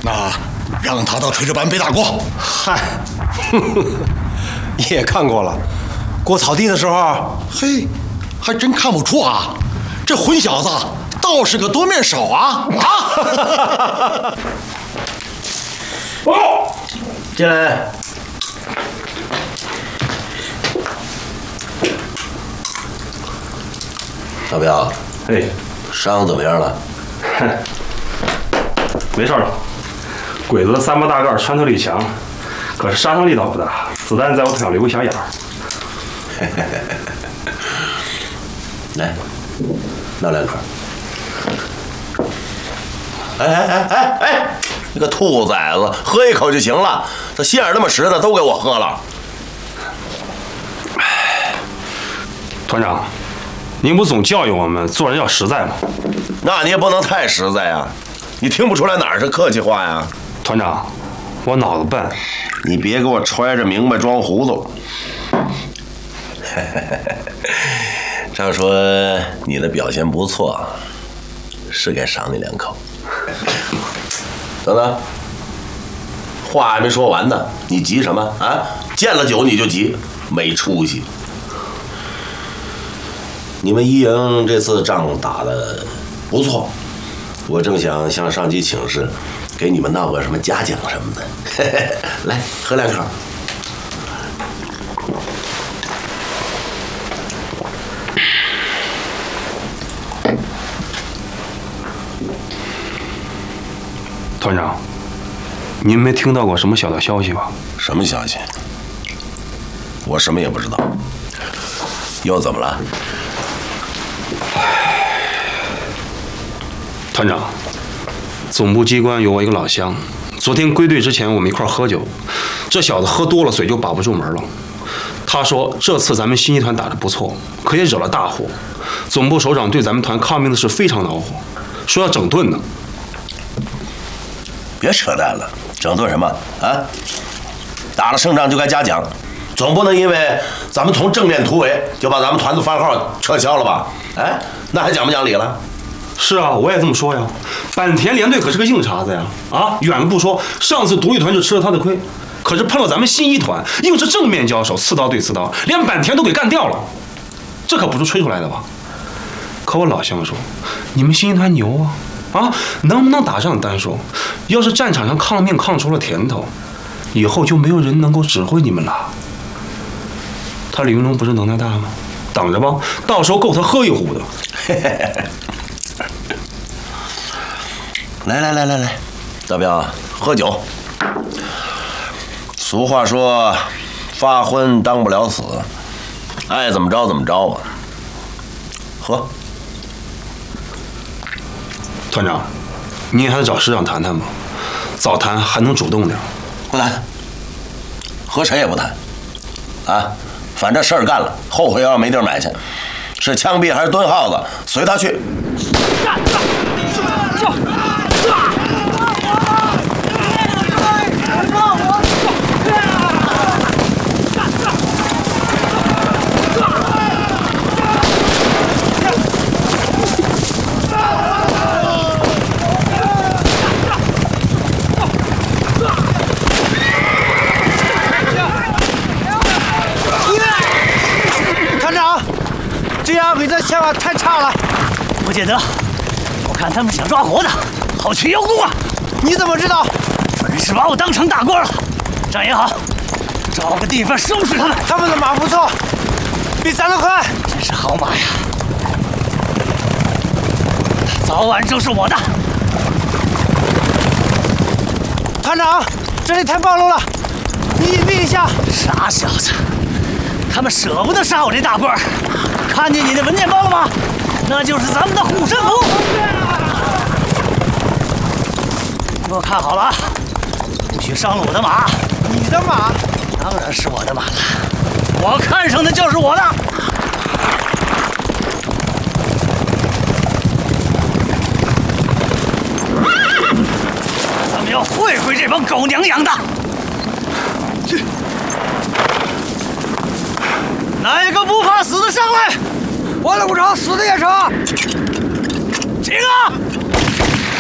那让他到炊事班背大锅。 嗨，也看过了，过草地的时候， 嘿，还真看不出啊，这混小子倒是个多面手啊！ 哦，进来。老彪， 哎， 伤怎么样了？ 没事了。鬼子3八大盖穿透力强，可是杀伤力倒不大，子弹在我腿上留个小眼儿。 来，闹2颗。哎，那个兔崽子，喝一口就行了，这心眼那么实的都给我喝了。 团长，您不总教育我们做人要实在吗？ 那你也不能太实在呀，你听不出来哪儿是客气话呀？ 团长，我脑子笨， 你别给我揣着明白装糊涂。照说你的表现不错，是该赏你2口。等等，话还没说完呢，你急什么啊？见了酒你就急，没出息。你们一营这次仗打得不错，我正想向上级请示，给你们闹个什么嘉奖什么的。来，喝2口。 团长，您没听到过什么小道消息吧？ 什么消息？我什么也不知道。又怎么了？ 团长，总部机关有我一个老乡，昨天归队之前我们一块喝酒，这小子喝多了嘴就把不住门了。他说这次咱们新一团打得不错，可也惹了大祸。总部首长对咱们团抗命的事非常恼火，说要整顿呢。 别扯淡了，整顿什么啊？打了胜仗就该嘉奖，总不能因为咱们从正面突围就把咱们团的番号撤销了吧？哎，那还讲不讲理了？ 是啊，我也这么说呀。坂田连队可是个硬茬子呀！啊，远了不说，上次独立团就吃了他的亏，可是碰到咱们新一团，硬是正面交手，刺刀对刺刀，连坂田都给干掉了。这可不是吹出来的吧？可我老乡说，你们新一团牛啊！啊，能不能打仗单说，要是战场上抗命抗出了甜头，以后就没有人能够指挥你们了。他李云龙不是能耐大吗？等着吧，到时候够他喝一壶的。 来，大彪，喝酒。俗话说，发昏当不了死，爱怎么着怎么着吧。喝。 团长，您还是找师长谈谈吧，早谈还能主动点。 不谈，和谁也不谈。啊，反正事儿干了，后悔要没地儿买去，是枪毙还是蹲耗子，随他去。 这样给这想法太差了。 不见得，我看他们想抓活的，好取邀功啊！ 你怎么知道？ 准是把我当成大官了。这样也好，找个地方收拾他们。 他们的马不错，比咱的快。 真是好马呀！早晚就是我的。 团长，这里太暴露了，你隐蔽一下。 傻小子，他们舍不得杀我这大官儿。看见你的文件包了吗？那就是咱们的护身符。给我看好了，不许伤了我的马。 你的马？ 当然是我的马了，我看上的就是我的。咱们要会会这帮狗娘养的。哪一个不怕死的上来？ 活的不成，死的也成。 行啊！